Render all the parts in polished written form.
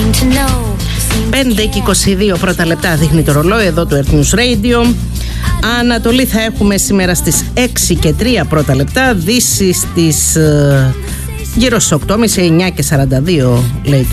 5:22 πρώτα λεπτά δείχνει το ρολόι εδώ του Earth News Radio. Ανατολή θα έχουμε σήμερα στις 6:03 πρώτα λεπτά. Δύση στις γύρω στις 8:30, 9:42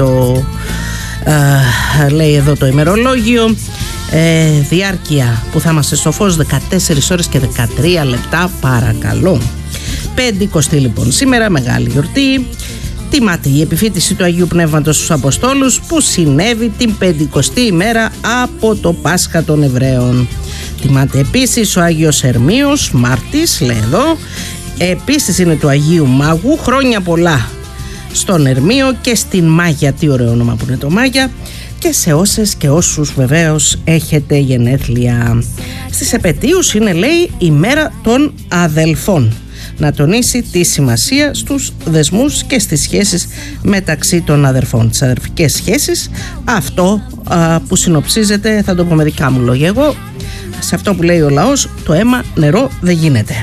λέει εδώ το ημερολόγιο. Διάρκεια που θα είμαστε στο φως 14 ώρες και 13 λεπτά παρακαλώ. 5:20 λοιπόν σήμερα, μεγάλη γιορτή. Τιμάται η επιφύτηση του Αγίου Πνεύματος στους Αποστόλους που συνέβη την 50η ημέρα από το Πάσχα των Εβραίων. Τιμάται επίσης ο Άγιος Ερμίος, μάρτης, λέει εδώ. Επίσης είναι του Αγίου Μάγου, χρόνια πολλά στον Ερμίο και στην Μάγια, τι ωραίο όνομα που είναι το Μάγια, και σε όσες και όσους βεβαίως έχετε γενέθλια. Στις επετείους είναι, λέει, η μέρα των αδελφών. Να τονίσει τη σημασία στους δεσμούς και στις σχέσεις μεταξύ των αδερφών, τις αδερφικές σχέσεις. Αυτό που συνοψίζεται, θα το πω με δικά μου λόγια εγώ, σε αυτό που λέει ο λαός, το αίμα νερό δεν γίνεται.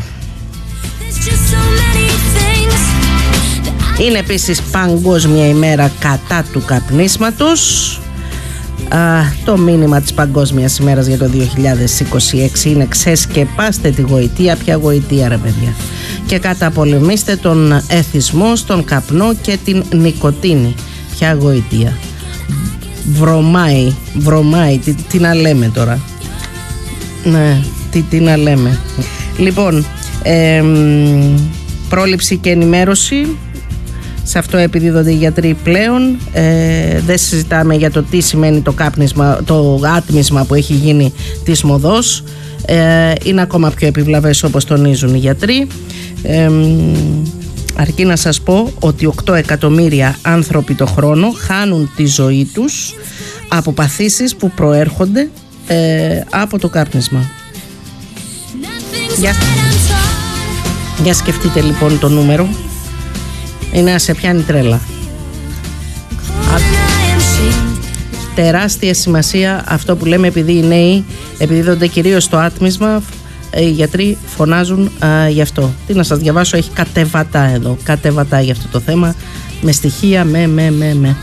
Είναι επίσης παγκόσμια ημέρα κατά του καπνίσματος. Το μήνυμα της Παγκόσμιας ημέρας για το 2026 είναι: ξεσκεπάστε τη γοητεία. Ποια γοητεία, ρε παιδιά? Και καταπολεμήστε τον εθισμό στον καπνό και την νικοτίνη. Ποια γοητεία? Βρωμάει, τι να λέμε τώρα? Ναι, τι να λέμε. Λοιπόν, πρόληψη και ενημέρωση. Σε αυτό επιδίδονται οι γιατροί πλέον. Δεν συζητάμε για το τι σημαίνει το κάπνισμα, το άτμισμα που έχει γίνει της μοδός. Είναι ακόμα πιο επιβλαβές, όπως τονίζουν οι γιατροί. Αρκεί να σας πω ότι 8 εκατομμύρια άνθρωποι το χρόνο χάνουν τη ζωή τους από παθήσεις που προέρχονται από το κάπνισμα. Για σκεφτείτε λοιπόν το νούμερο. Είναι να σε πιάνει τρέλα. Τεράστια σημασία αυτό που λέμε, επειδή οι νέοι επιδίδονται κυρίως στο άτμισμα. Οι γιατροί φωνάζουν γι' αυτό. Τι να σας διαβάσω, έχει κατεβατά εδώ. Κατεβατά για αυτό το θέμα, με στοιχεία, με.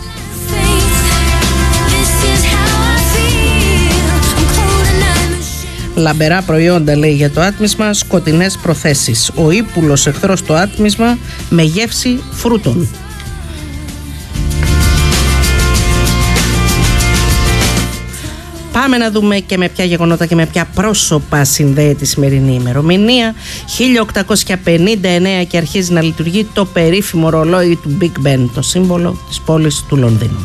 Λαμπερά προϊόντα, λέει, για το άτμισμα, σκοτεινές προθέσεις. Ο ύπουλος εχθρός στο άτμισμα με γεύση φρούτων. Πάμε να δούμε και με ποια γεγονότα και με ποια πρόσωπα συνδέεται τη σημερινή ημερομηνία. 1859 και αρχίζει να λειτουργεί το περίφημο ρολόι του Big Ben, το σύμβολο της πόλης του Λονδίνου.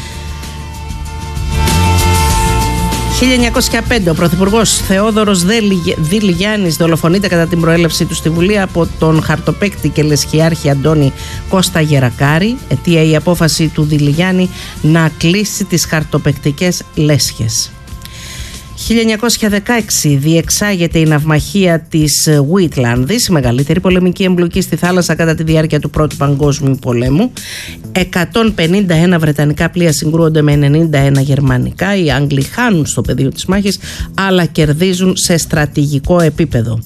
1905 ο Πρωθυπουργός Θεόδωρος Δηλιγιάννης δολοφονείται κατά την προέλευσή του στη Βουλή από τον χαρτοπαίκτη και λεσχιάρχη Αντώνη Κώστα Γερακάρη. Αιτία η απόφαση του Δηλιγιάννη να κλείσει τις χαρτοπαικτικές λέσχες. 1916 διεξάγεται η ναυμαχία της Uitlandis, η μεγαλύτερη πολεμική εμπλοκή στη θάλασσα κατά τη διάρκεια του Πρώτου Παγκόσμιου Πολέμου. 151 βρετανικά πλοία συγκρούονται με 91 γερμανικά. Οι Άγγλοι χάνουν στο πεδίο της μάχης, αλλά κερδίζουν σε στρατηγικό επίπεδο.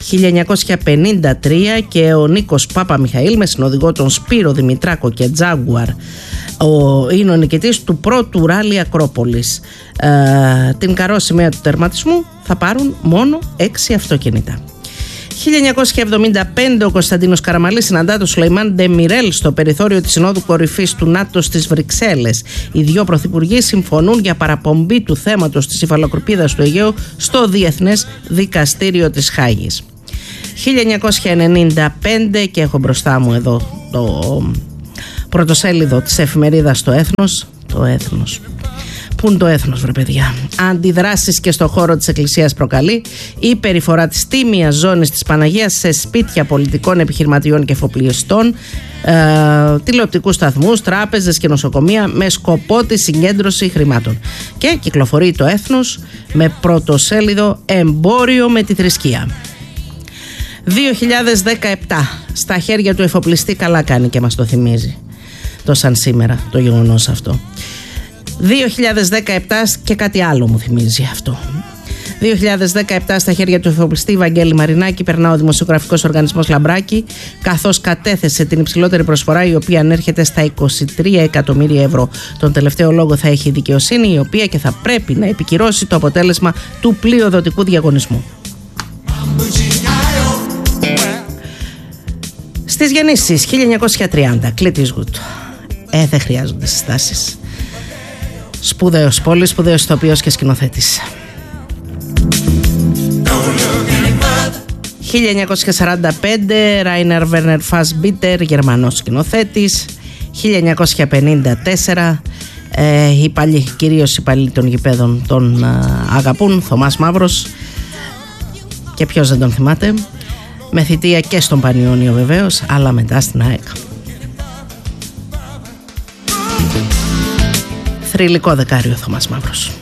1953 και ο Νίκος Παπαμιχαήλ με συνοδηγό τον Σπύρο Δημητράκο και Jaguar είναι ο νικητής του πρώτου ράλι Ακρόπολης. Την καρό σημαία του τερματισμού θα πάρουν μόνο 6 αυτοκίνητα. 1975 ο Κωνσταντίνος Καραμαλής συναντά τον Σουλεϊμάν Ντεμιρέλ στο περιθώριο της Συνόδου Κορυφής του ΝΑΤΟ στις Βρυξέλλες. Οι δύο πρωθυπουργοί συμφωνούν για παραπομπή του θέματος της υφαλοκρηπίδας του Αιγαίου στο Διεθνές Δικαστήριο της Χάγης. 1995 και έχω μπροστά μου εδώ το πρωτοσέλιδο της εφημερίδας Το Έθνος. Το Έθνος. Πού είναι το έθνος, βρε παιδιά? Αντιδράσεις και στο χώρο της Εκκλησίας προκαλεί η περιφορά της τίμιας ζώνης της Παναγίας σε σπίτια πολιτικών επιχειρηματιών και εφοπλιστών, τηλεοπτικούς σταθμούς, τράπεζες και νοσοκομεία με σκοπό τη συγκέντρωση χρημάτων. Και κυκλοφορεί το Έθνος με πρωτοσέλιδο εμπόριο με τη θρησκεία. 2017 στα χέρια του εφοπλιστή, καλά κάνει και μας το θυμίζει το σαν σήμερα το γεγονός αυτό. 2017 και κάτι άλλο μου θυμίζει αυτό. 2017 στα χέρια του ηθοποιιστή Βαγγέλη Μαρινάκη περνά ο δημοσιογραφικός οργανισμός Λαμπράκη, καθώς κατέθεσε την υψηλότερη προσφορά, η οποία ανέρχεται στα 23 εκατομμύρια ευρώ. Τον τελευταίο λόγο θα έχει η δικαιοσύνη, η οποία και θα πρέπει να επικυρώσει το αποτέλεσμα του πλειοδοτικού διαγωνισμού. Στις γεννήσεις 1930, Clint Eastwood. Δεν χρειάζονται συστάσεις. Σπουδαίος, πολύ σπουδαίος ηθοποιός και σκηνοθέτης. 1945, Ράινερ Βέρνερ Φασμπίτερ, Γερμανός σκηνοθέτης. 1954, κυρίως οι υπαλλήλοι των γηπέδων τον αγαπούν, Θωμάς Μαύρος. Και ποιος δεν τον θυμάται. Με θητεία και στον Πανιόνιο βεβαίως, αλλά μετά στην ΑΕΚ. Θρυλικό δεκάριο Θωμάς Μαύρος.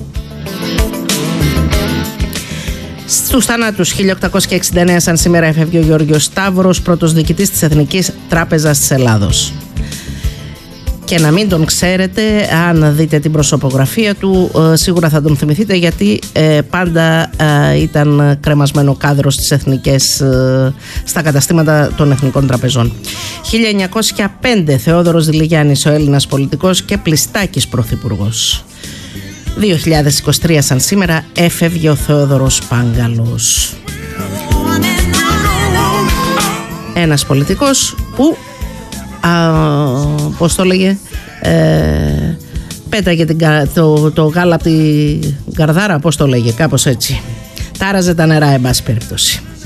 Στους θανάτους 1869 σαν σήμερα έφευγε ο Γιώργος Σταύρος, πρώτος διοικητής της Εθνικής Τράπεζας της Ελλάδος. Και να μην τον ξέρετε, αν δείτε την προσωπογραφία του, σίγουρα θα τον θυμηθείτε, γιατί πάντα ήταν κρεμασμένο κάδρο στις εθνικές, στα καταστήματα των εθνικών τραπεζών. 1905, Θεόδωρος Δηλιγιάννης, ο Έλληνας πολιτικός και Πλιστάκης πρωθυπουργός. 2023 σαν σήμερα έφευγε ο Θεόδωρος Πάγκαλος. Ένας πολιτικός που πώς το λέγε, πέταγε το γάλα από την καρδάρα, πώς το λέγε, κάπως έτσι. Τάραζε τα νερά, εν πάση περιπτώσει.